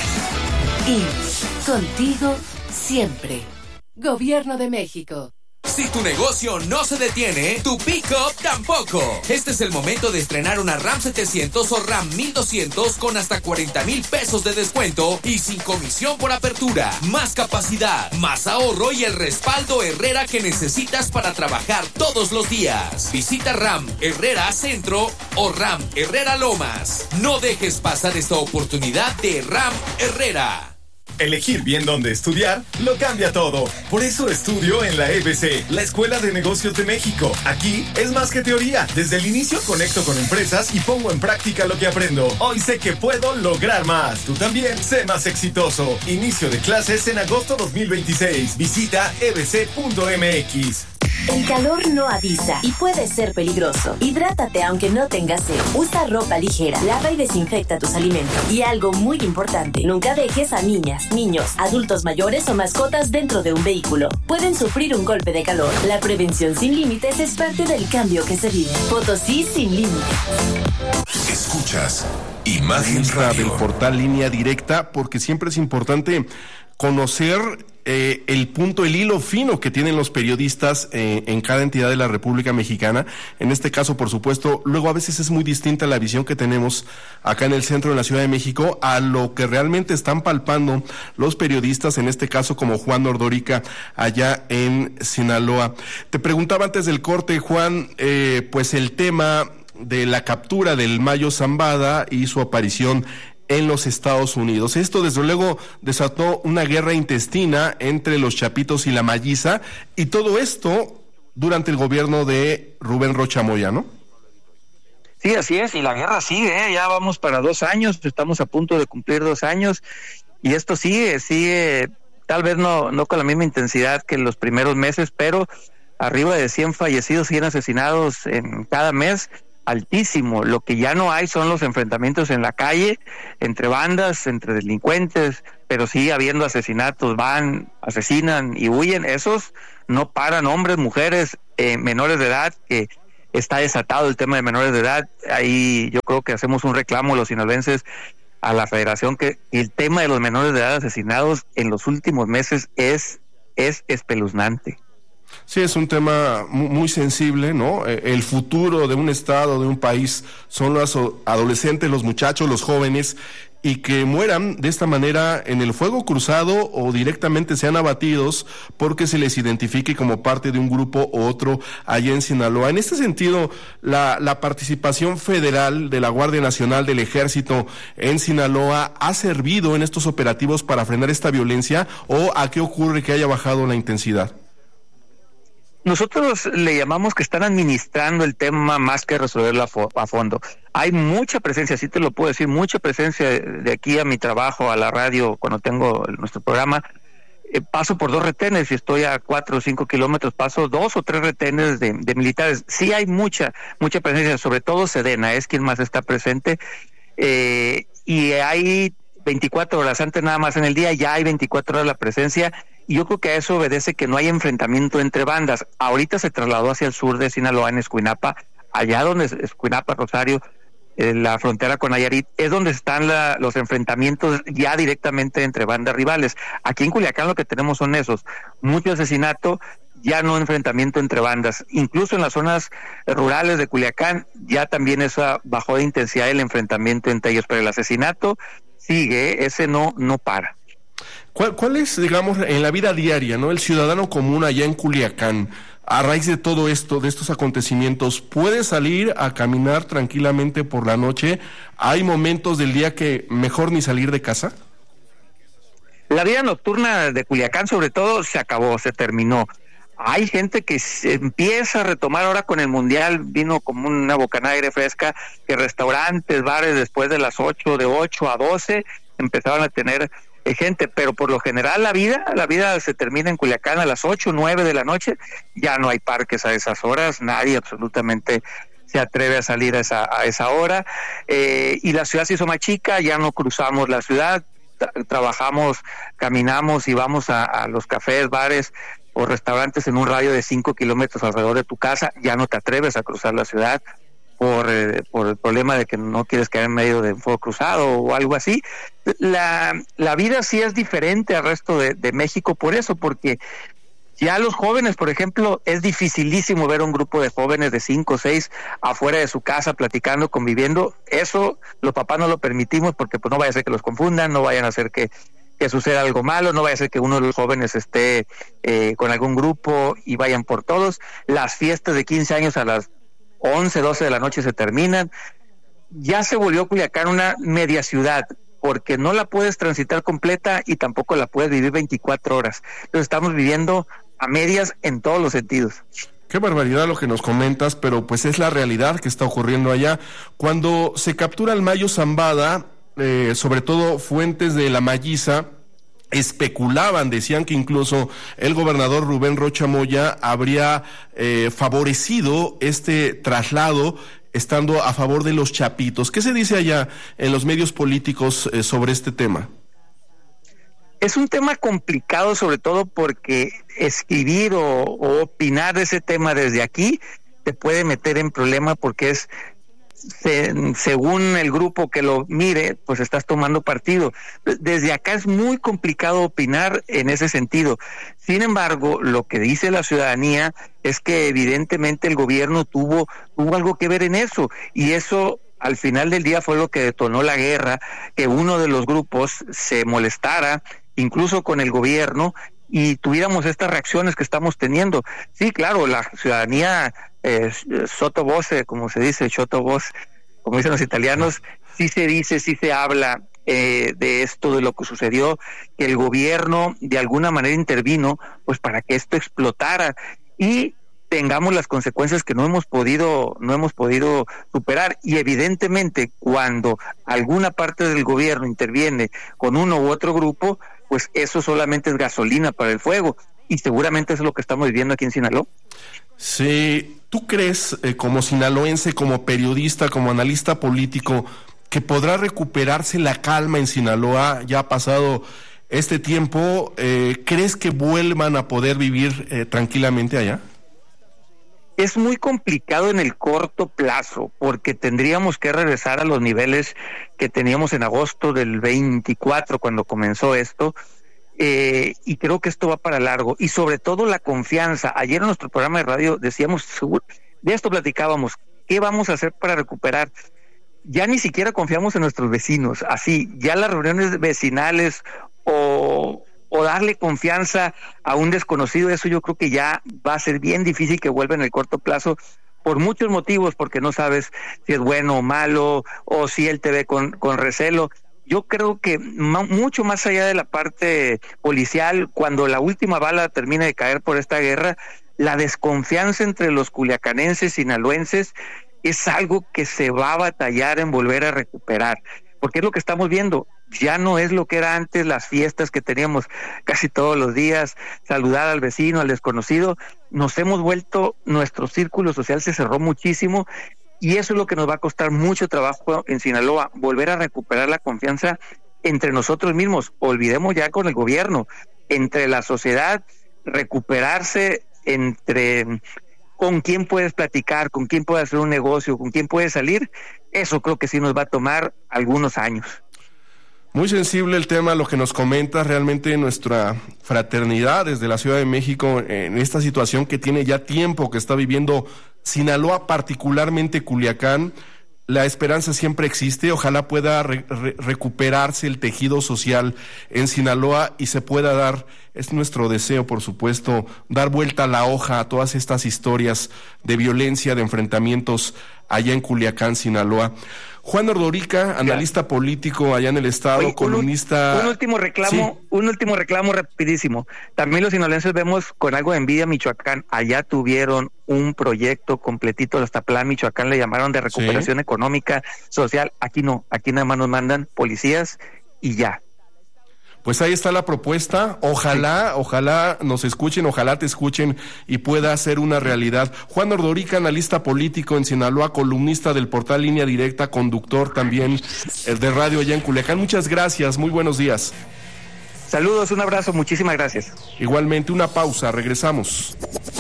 Speaker 22: I M S S, contigo siempre. Gobierno de México.
Speaker 23: Si tu negocio no se detiene, tu pick-up tampoco. Este es el momento de estrenar una RAM setecientos o RAM mil doscientos con hasta cuarenta mil pesos de descuento y sin comisión por apertura. Más capacidad, más ahorro y el respaldo Herrera que necesitas para trabajar todos los días. Visita RAM Herrera Centro o RAM Herrera Lomas. No dejes pasar esta oportunidad de RAM Herrera.
Speaker 24: Elegir bien dónde estudiar lo cambia todo. Por eso estudio en la E B C, la Escuela de Negocios de México. Aquí es más que teoría. Desde el inicio conecto con empresas y pongo en práctica lo que aprendo. Hoy sé que puedo lograr más. Tú también, sé más exitoso. Inicio de clases en agosto dos mil veintiséis. Visita e b c punto m x.
Speaker 22: El calor no avisa y puede ser peligroso. Hidrátate aunque no tengas sed. Usa ropa ligera, lava y desinfecta tus alimentos. Y algo muy importante, nunca dejes a niñas, niños, adultos mayores o mascotas dentro de un vehículo. Pueden sufrir un golpe de calor. La prevención sin límites es parte del cambio que se vive. Potosí sin límites.
Speaker 1: Escuchas Imagen Radio
Speaker 2: del portal Línea Directa, porque siempre es importante conocer eh, el punto, el hilo fino que tienen los periodistas eh, en cada entidad de la República Mexicana. En este caso, por supuesto, luego a veces es muy distinta la visión que tenemos acá en el centro de la Ciudad de México a lo que realmente están palpando los periodistas, en este caso como Juan Ordorica, allá en Sinaloa. Te preguntaba antes del corte, Juan, eh, pues el tema de la captura del Mayo Zambada y su aparición en los Estados Unidos. Esto, desde luego, desató una guerra intestina entre los chapitos y la malliza, y todo esto durante el gobierno de Rubén Rocha Moya, ¿no?
Speaker 20: Sí, así es, y la guerra sigue, ¿eh? Ya vamos para dos años, estamos a punto de cumplir dos años, y esto sigue, sigue, tal vez no, no con la misma intensidad que en los primeros meses, pero arriba de cien fallecidos, cien asesinados en cada mes, altísimo. Lo que ya no hay son los enfrentamientos en la calle entre bandas, entre delincuentes, pero sigue habiendo asesinatos, van, asesinan y huyen. Esos no paran, hombres, mujeres, eh, menores de edad, que está desatado el tema de menores de edad. Ahí yo creo que hacemos un reclamo los sinaloenses a la Federación que el tema de los menores de edad asesinados en los últimos meses es, es espeluznante.
Speaker 2: Sí, es un tema muy sensible, ¿no? El futuro de un estado, de un país, son los adolescentes, los muchachos, los jóvenes, y que mueran de esta manera en el fuego cruzado o directamente sean abatidos porque se les identifique como parte de un grupo u otro allá en Sinaloa. En este sentido, la, la participación federal de la Guardia Nacional, del Ejército en Sinaloa, ¿ha servido en estos operativos para frenar esta violencia o a qué ocurre que haya bajado la intensidad?
Speaker 20: Nosotros le llamamos que están administrando el tema más que resolverlo a, fo- a fondo. Hay mucha presencia, sí te lo puedo decir, mucha presencia de aquí a mi trabajo, a la radio, cuando tengo nuestro programa. Eh, paso por dos retenes, si estoy a cuatro o cinco kilómetros, paso dos o tres retenes de, de militares. Sí hay mucha, mucha presencia, sobre todo Sedena, es quien más está presente. Eh, y hay veinticuatro horas, antes nada más en el día, ya hay veinticuatro horas la presencia. Y yo creo que a eso obedece que no hay enfrentamiento entre bandas. Ahorita se trasladó hacia el sur de Sinaloa, en Escuinapa, allá donde es Escuinapa, Rosario, eh, la frontera con Nayarit, es donde están la, los enfrentamientos ya directamente entre bandas rivales. Aquí en Culiacán lo que tenemos son esos, mucho asesinato, ya no enfrentamiento entre bandas. Incluso en las zonas rurales de Culiacán ya también esa bajó de intensidad el enfrentamiento entre ellos, pero el asesinato sigue, ese no, no para.
Speaker 2: ¿Cuál, ¿Cuál es, digamos, en la vida diaria, ¿no? El ciudadano común allá en Culiacán, a raíz de todo esto, de estos acontecimientos, puede salir a caminar tranquilamente por la noche? ¿Hay momentos del día que mejor ni salir de casa?
Speaker 20: La vida nocturna de Culiacán, sobre todo, se acabó, se terminó. Hay gente que se empieza a retomar ahora con el Mundial, vino como una bocanada de aire fresca, que restaurantes, bares después de las ocho, de ocho a doce, empezaron a tener gente, pero por lo general la vida, la vida se termina en Culiacán a las ocho, nueve de la noche, ya no hay parques a esas horas, nadie absolutamente se atreve a salir a esa, a esa hora, eh, y la ciudad se hizo más chica, ya no cruzamos la ciudad, tra- trabajamos, caminamos y vamos a, a los cafés, bares o restaurantes en un radio de cinco kilómetros alrededor de tu casa, ya no te atreves a cruzar la ciudad, por, eh, por el problema de que no quieres caer en medio de un fuego cruzado o algo así. La, la vida sí es diferente al resto de, de México por eso, porque ya los jóvenes, por ejemplo, es dificilísimo ver un grupo de jóvenes de cinco o seis afuera de su casa platicando, conviviendo. Eso los papás no lo permitimos porque pues no vaya a ser que los confundan, no vayan a hacer que, que suceda algo malo, no vaya a ser que uno de los jóvenes esté eh, con algún grupo y vayan por todos. Las fiestas de quince años a las once, doce de la noche se terminan. Ya se volvió Culiacán una media ciudad, porque no la puedes transitar completa y tampoco la puedes vivir veinticuatro horas. Entonces estamos viviendo a medias en todos los sentidos.
Speaker 2: Qué barbaridad lo que nos comentas, pero pues es la realidad que está ocurriendo allá. Cuando se captura al Mayo Zambada, eh, sobre todo fuentes de La Malliza especulaban, decían que incluso el gobernador Rubén Rocha Moya habría eh, favorecido este traslado estando a favor de los chapitos. ¿Qué se dice allá en los medios políticos eh, sobre este tema?
Speaker 20: Es un tema complicado, sobre todo porque escribir o, o opinar de ese tema desde aquí te puede meter en problema porque es Se, según el grupo que lo mire, pues estás tomando partido. Desde acá es muy complicado opinar en ese sentido. Sin embargo, lo que dice la ciudadanía es que evidentemente el gobierno tuvo, tuvo algo que ver en eso, y eso al final del día fue lo que detonó la guerra, que uno de los grupos se molestara, incluso con el gobierno, y tuviéramos estas reacciones que estamos teniendo. Sí, claro, la ciudadanía eh, sotto voce, como se dice, sotto voce, como dicen los italianos, sí se dice, sí se habla eh, de esto, de lo que sucedió, que el gobierno de alguna manera intervino, pues para que esto explotara y tengamos las consecuencias que no hemos podido, no hemos podido superar. Y evidentemente, cuando alguna parte del gobierno interviene con uno u otro grupo, pues eso solamente es gasolina para el fuego, y seguramente eso es lo que estamos viviendo aquí en Sinaloa.
Speaker 2: Sí, ¿tú crees, eh, como sinaloense, como periodista, como analista político, que podrá recuperarse la calma en Sinaloa? Ya ha pasado este tiempo, eh, ¿crees que vuelvan a poder vivir eh, tranquilamente allá?
Speaker 20: es muy complicado en el corto plazo, porque tendríamos que regresar a los niveles que teníamos en agosto del veinticuatro, cuando comenzó esto, eh, y creo que esto va para largo, y sobre todo la confianza. Ayer en nuestro programa de radio decíamos, de esto platicábamos, ¿qué vamos a hacer para recuperar? Ya ni siquiera confiamos en nuestros vecinos, así, ya las reuniones vecinales o... o darle confianza a un desconocido, eso yo creo que ya va a ser bien difícil que vuelva en el corto plazo, por muchos motivos, porque no sabes si es bueno o malo, o si él te ve con, con recelo. Yo creo que ma- mucho más allá de la parte policial, cuando la última bala termine de caer por esta guerra, la desconfianza entre los culiacanenses, sinaloenses, es algo que se va a batallar en volver a recuperar, porque es lo que estamos viendo. Ya no es lo que era antes, las fiestas que teníamos casi todos los días, saludar al vecino, al desconocido. Nos hemos vuelto, nuestro círculo social se cerró muchísimo, y eso es lo que nos va a costar mucho trabajo en Sinaloa, volver a recuperar la confianza entre nosotros mismos. Olvidemos ya con el gobierno, entre la sociedad, recuperarse entre con quién puedes platicar, con quién puedes hacer un negocio, con quién puedes salir. Eso creo que sí nos va a tomar algunos años.
Speaker 2: Muy sensible el tema, lo que nos comenta, realmente nuestra fraternidad desde la Ciudad de México en esta situación que tiene ya tiempo que está viviendo Sinaloa, particularmente Culiacán. La esperanza siempre existe, ojalá pueda re- re- recuperarse el tejido social en Sinaloa y se pueda dar, es nuestro deseo por supuesto, dar vuelta a la hoja a todas estas historias de violencia, de enfrentamientos allá en Culiacán, Sinaloa. Juan Ordorica, analista político allá en el estado, Oye, columnista...
Speaker 20: Un, un último reclamo, sí. un último reclamo rapidísimo. También los sinaloenses vemos con algo de envidia Michoacán. Allá tuvieron un proyecto completito, hasta Plan Michoacán le llamaron, de recuperación sí. económica, social. Aquí no, aquí nada más nos mandan policías y ya.
Speaker 2: Pues ahí está la propuesta, ojalá, sí. ojalá nos escuchen, ojalá te escuchen y pueda ser una realidad. Juan Ordorica, analista político en Sinaloa, columnista del portal Línea Directa, conductor también de radio allá en Culiacán. Muchas gracias, muy buenos días.
Speaker 20: Saludos, un abrazo, muchísimas gracias.
Speaker 2: Igualmente, una pausa, regresamos.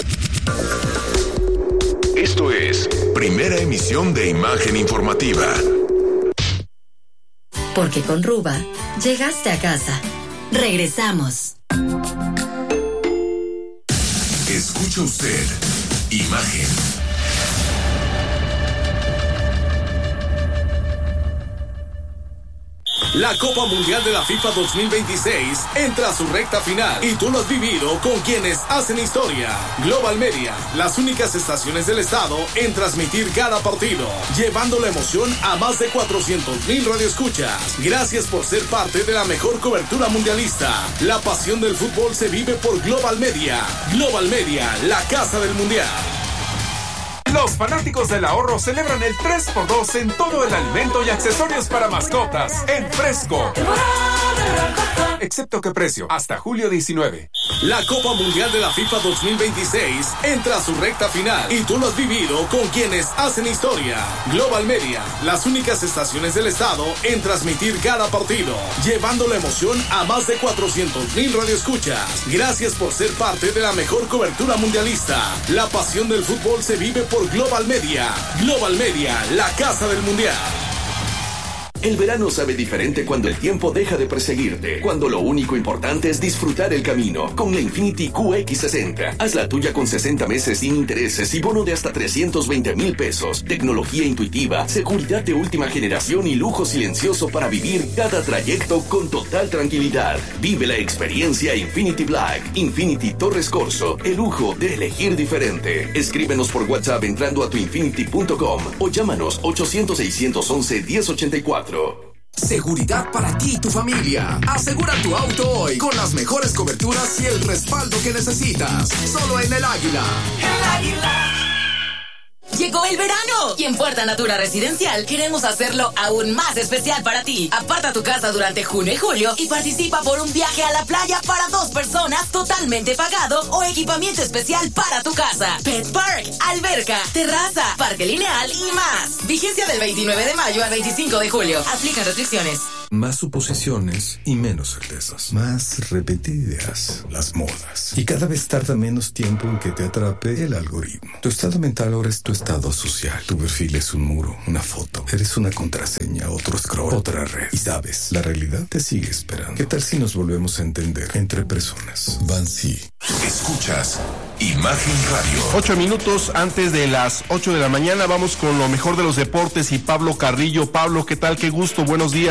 Speaker 1: Esto es Primera Emisión de Imagen Informativa.
Speaker 8: Porque con Ruba llegaste a casa. Regresamos.
Speaker 1: Escucha usted Imagen.
Speaker 21: La Copa Mundial de la FIFA dos mil veintiséis entra a su recta final y tú lo has vivido con quienes hacen historia. Global Media, las únicas estaciones del estado en transmitir cada partido, llevando la emoción a más de cuatrocientos mil radioescuchas. Gracias por ser parte de la mejor cobertura mundialista. La pasión del fútbol se vive por Global Media. Global Media, la casa del mundial.
Speaker 3: Los fanáticos del ahorro celebran el tres por dos en todo el alimento y accesorios para mascotas en Fresco. Excepto que precio, hasta julio diecinueve.
Speaker 21: La Copa Mundial de la FIFA dos mil veintiséis entra a su recta final y tú lo has vivido con quienes hacen historia. Global Media, las únicas estaciones del estado en transmitir cada partido, llevando la emoción a más de cuatrocientos mil radioescuchas. Gracias por ser parte de la mejor cobertura mundialista. La pasión del fútbol se vive por Global Media. Global Media, la casa del mundial.
Speaker 4: El verano sabe diferente cuando el tiempo deja de perseguirte, cuando lo único importante es disfrutar el camino. Con la Infiniti Q X sesenta, haz la tuya con sesenta meses sin intereses y bono de hasta trescientos veinte mil pesos. Tecnología intuitiva, seguridad de última generación y lujo silencioso para vivir cada trayecto con total tranquilidad. Vive la experiencia Infiniti Black, Infiniti Torres Corso, el lujo de elegir diferente. Escríbenos por WhatsApp entrando a tu infiniti punto com o llámanos ochocientos, seiscientos once, diez ochenta y cuatro.
Speaker 21: Seguridad para ti y tu familia. Asegura tu auto hoy con las mejores coberturas y el respaldo que necesitas. Solo en El Águila.
Speaker 17: El Águila. Llegó el verano y en Puerta Natura Residencial queremos hacerlo aún más especial para ti. Aparta tu casa durante junio y julio y participa por un viaje a la playa para dos personas totalmente pagado o equipamiento especial para tu casa. Pet Park, alberca, terraza, parque lineal y más. Vigencia del veintinueve de mayo al veinticinco de julio. Aplican restricciones.
Speaker 5: Más suposiciones y menos certezas. Más repetidas las modas. Y cada vez tarda menos tiempo en que te atrape el algoritmo. Tu estado mental ahora es tu estado social. Tu perfil es un muro, una foto. Eres una contraseña, otro scroll, otra red. Y sabes, la realidad te sigue esperando. ¿Qué tal si nos volvemos a entender entre personas? Bansi.
Speaker 1: Escuchas Imagen Radio.
Speaker 2: Ocho minutos antes de las ocho de la mañana vamos con lo mejor de los deportes y Pablo Carrillo. Pablo, ¿qué tal? Qué gusto, buenos días.